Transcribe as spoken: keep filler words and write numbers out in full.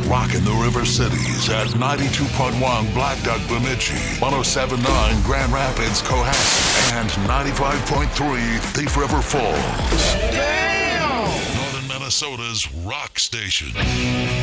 Rocking the River Cities at ninety-two point one Black Duck Bemidji, one oh seven point nine Grand Rapids, Cohasset, and ninety-five point three Thief River Falls. Damn! Northern Minnesota's rock station.